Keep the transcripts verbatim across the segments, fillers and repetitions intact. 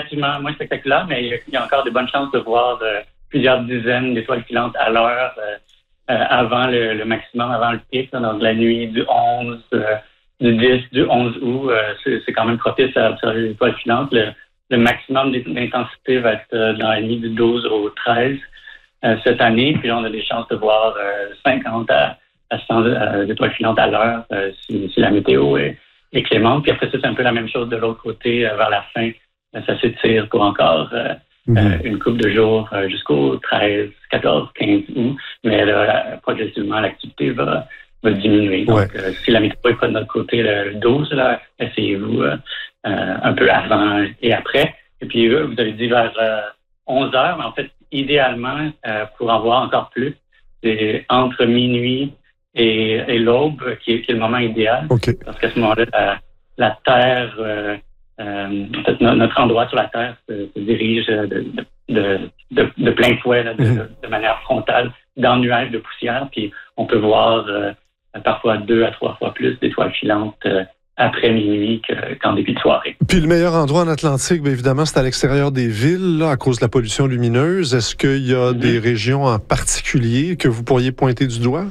relativement moins spectaculaire, mais il y a, il y a encore de bonnes chances de voir euh, plusieurs dizaines d'étoiles filantes à l'heure euh, euh, avant le, le maximum, avant le pic, là, donc la nuit du onze, euh, du dix, du onze août. Euh, c'est, c'est quand même propice à observer les étoiles filantes. Le, le maximum d'intensité va être euh, dans la nuit du douze au treize euh, cette année. Puis là, on a des chances de voir euh, cinquante à, à cent euh, étoiles filantes à l'heure euh, si, si la météo est, est clémente. Puis après ça, c'est un peu la même chose de l'autre côté euh, vers la fin. Euh, ça s'étire pour encore euh, mm-hmm. euh, une couple de jours euh, jusqu'au treize, quatorze, quinze août. Mais là, progressivement, l'activité va, va diminuer. Donc, ouais. euh, si la météo n'est pas de notre côté le douze, là, essayez-vous euh, euh, un peu avant et après. Et puis, euh, vous avez dit vers euh, onze heures, mais en fait, idéalement, euh, pour en voir encore plus, c'est entre minuit et, et l'aube qui est, qui est le moment idéal. Okay. Parce qu'à ce moment-là, la, la Terre, euh, euh, en fait, no, notre endroit sur la Terre se, se dirige de, de, de, de plein fouet, là, de, mm-hmm. de manière frontale, dans le nuage de poussière. Puis, on peut voir euh, parfois deux à trois fois plus d'étoiles filantes euh, après minuit qu'en début de soirée. Puis le meilleur endroit en Atlantique, bien évidemment, c'est à l'extérieur des villes, là, à cause de la pollution lumineuse. Est-ce qu'il y a mm-hmm. des régions en particulier que vous pourriez pointer du doigt?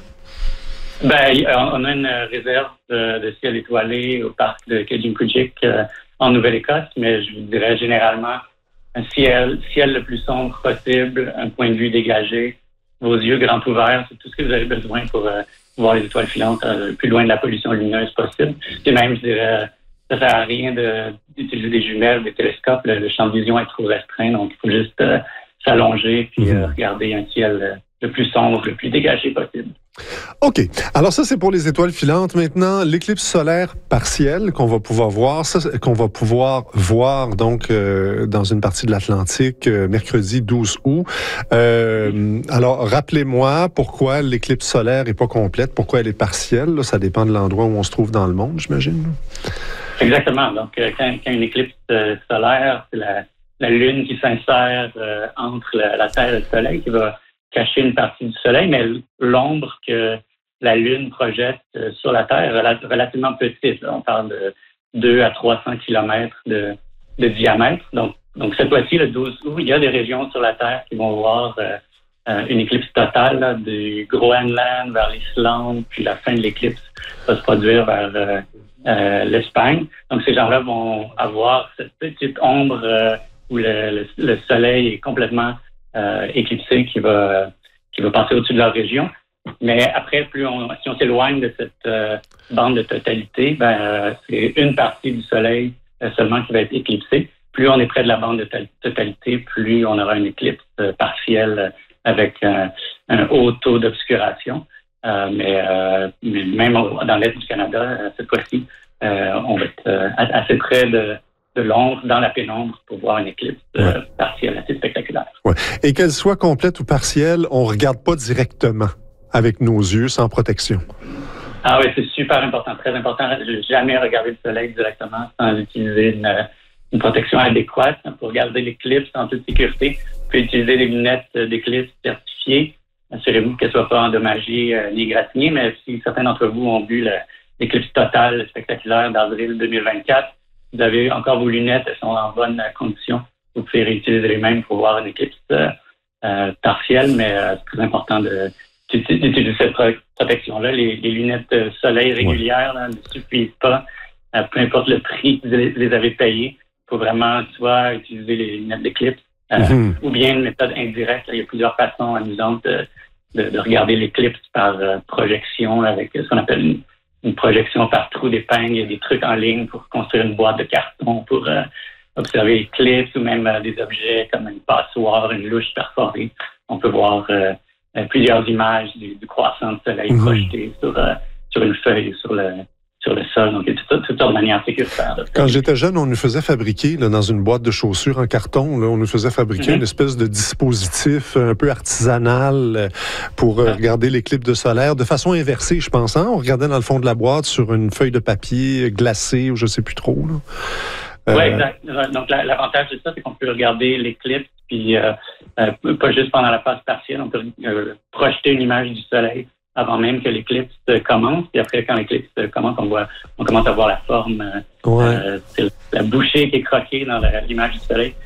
Ben, on a une réserve de, de ciel étoilé au parc de Kejimkujik euh, en Nouvelle-Écosse, mais je vous dirais généralement un ciel, ciel le plus sombre possible, un point de vue dégagé, vos yeux grands ouverts, c'est tout ce que vous avez besoin pour euh, voir les étoiles filantes euh, le plus loin de la pollution lumineuse possible. Et même, je dirais, ça sert à rien de, d'utiliser des jumelles, des télescopes. Le, le champ de vision est trop restreint, donc il faut juste euh, s'allonger puis euh, regarder un ciel euh, le plus sombre, le plus dégagé possible. OK. Alors ça, c'est pour les étoiles filantes. Maintenant, l'éclicse solaire partielle qu'on va pouvoir voir, ça, qu'on va pouvoir voir donc euh, dans une partie de l'Atlantique, euh, mercredi douze août. Euh, alors, rappelez-moi pourquoi l'éclipse solaire n'est pas complète, pourquoi elle est partielle. Là, ça dépend de l'endroit où on se trouve dans le monde, j'imagine. Exactement. Donc, euh, quand, quand une éclipse euh, solaire, c'est la, la Lune qui s'insère euh, entre la, la Terre et le Soleil qui va cacher une partie du Soleil, mais l'ombre que la Lune projette euh, sur la Terre est relativement petite. Là. On parle de deux à trois cents kilomètres de, de diamètre. Donc, donc cette fois-ci, le douze août, il y a des régions sur la Terre qui vont voir euh, euh, une éclipse totale là, du Groenland vers l'Islande, puis la fin de l'éclipse va se produire vers euh, euh, l'Espagne. Donc, ces gens-là vont avoir cette petite ombre euh, où le, le, le Soleil est complètement Euh, éclipsé qui va qui va passer au-dessus de leur région. Mais après, plus on si on s'éloigne de cette euh, bande de totalité, ben euh, c'est une partie du Soleil euh, seulement qui va être éclipsée. Plus on est près de la bande de t- totalité, plus on aura une éclipse euh, partielle euh, avec euh, un haut taux d'obscuration. Euh, mais, euh, mais même au, dans l'est du Canada, euh, cette fois-ci, euh, on va être euh, assez près de de l'ombre dans la pénombre pour voir une éclipse euh, ouais. partielle assez spectaculaire. Ouais. Et qu'elle soit complète ou partielle, on ne regarde pas directement avec nos yeux sans protection. Ah oui, c'est super important, très important. Je n'ai jamais regardé le soleil directement sans utiliser une, une protection adéquate. Pour regarder l'éclipse en toute sécurité, vous pouvez utiliser des lunettes d'éclipse certifiées. Assurez-vous qu'elles ne soient pas endommagées euh, ni égratignées, mais si certains d'entre vous ont vu le, l'éclipse totale spectaculaire d'avril deux mille vingt-quatre, vous avez encore vos lunettes, elles sont en bonne condition. Vous pouvez réutiliser les mêmes pour voir une éclipse euh, euh, partielle, mais euh, c'est très important de, d'utiliser cette protection-là. Les, les lunettes de soleil régulières là, ne suffisent pas, euh, peu importe le prix que vous les avez payé. Il faut vraiment soit utiliser les lunettes d'éclipse euh, mm-hmm. ou bien une méthode indirecte. Là, il y a plusieurs façons amusantes de, de, de regarder l'éclipse par euh, projection avec ce qu'on appelle une une projection par trou d'épingle. Il y a des trucs en ligne pour construire une boîte de carton, pour euh, observer l'éclipse ou même euh, des objets comme une passoire, une louche perforée. On peut voir euh, plusieurs images du, du croissant de soleil mmh. projeté sur, euh, sur une feuille, sur le, sur le sol. Donc, il y a toutes sortes de manières sécuritaires. Quand j'étais jeune, on nous faisait fabriquer, là, dans une boîte de chaussures en carton, là, on nous faisait fabriquer mm-hmm. une espèce de dispositif un peu artisanal pour euh, regarder l'éclipse de solaire de façon inversée, je pense. Hein? On regardait dans le fond de la boîte sur une feuille de papier glacée ou je ne sais plus trop. Euh... Oui, exact. Donc, la, l'avantage de ça, c'est qu'on peut regarder l'éclipse, puis euh, euh, pas juste pendant la phase partielle, on peut euh, projeter une image du soleil avant même que l'éclipse commence. Puis après, quand l'éclipse commence, on voit, on commence à voir la forme. Euh, ouais. euh, c'est la bouchée qui est croquée dans la, l'image du soleil.